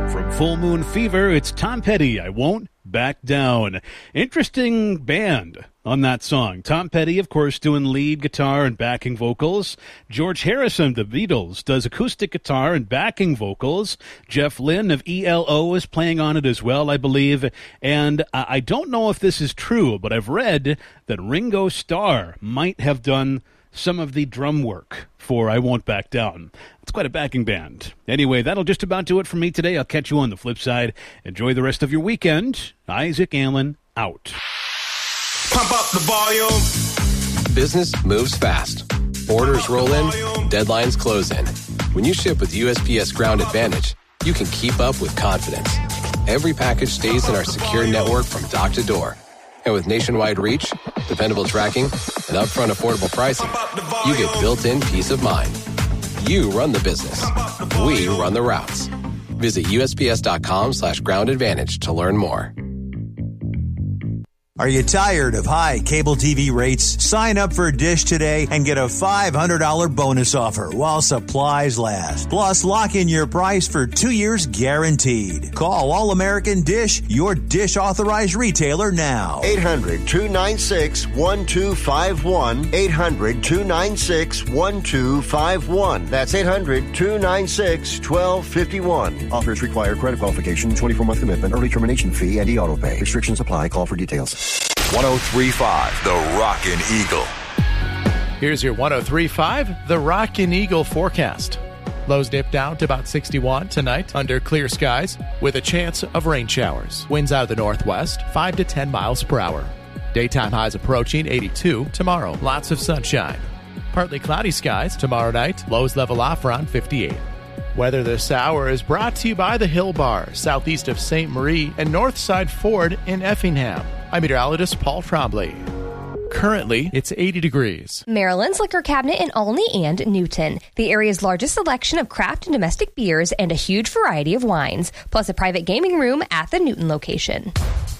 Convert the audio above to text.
From Full Moon Fever, it's Tom Petty, I Won't Back Down. Interesting band on that song. Tom Petty, of course, doing lead guitar and backing vocals. George Harrison, the Beatles, does acoustic guitar and backing vocals. Jeff Lynne of ELO is playing on it as well, I believe. And I don't know if this is true, but I've read that Ringo Starr might have done some of the drum work for I Won't Back Down. It's quite a backing band. Anyway, that'll just about do it for me today. I'll catch you on the flip side. Enjoy the rest of your weekend. Isaac Allen, out. Pump up the volume. Business moves fast. Orders roll in, deadlines close in. When you ship with USPS Ground Advantage, you can keep up with confidence. Every package stays in our secure network from dock to door. And with nationwide reach, dependable tracking, and upfront affordable pricing, you get built-in peace of mind. You run the business. We run the routes. Visit USPS.com/Ground Advantage to learn more. Are you tired of high cable TV rates? Sign up for Dish today and get a $500 bonus offer while supplies last. Plus, lock in your price for 2 years guaranteed. Call All American Dish, your Dish authorized retailer now. 800-296-1251. 800-296-1251. That's 800-296-1251. Offers require credit qualification, 24-month commitment, early termination fee, and e-auto pay. Restrictions apply. Call for details. 103.5 The Rockin' Eagle. Here's your 103.5 The Rockin' Eagle forecast. Lows dip down to about 61 tonight under clear skies with a chance of rain showers. Winds out of the northwest, 5 to 10 miles per hour. Daytime highs approaching 82 tomorrow. Lots of sunshine. Partly cloudy skies tomorrow night. Lows level off around 58. Weather this hour is brought to you by the Hill Bar, southeast of St. Marie and Northside Ford in Effingham. I'm meteorologist Paul Trombley. Currently, it's 80 degrees. Maryland's Liquor Cabinet in Olney and Newton. The area's largest selection of craft and domestic beers and a huge variety of wines, plus a private gaming room at the Newton location.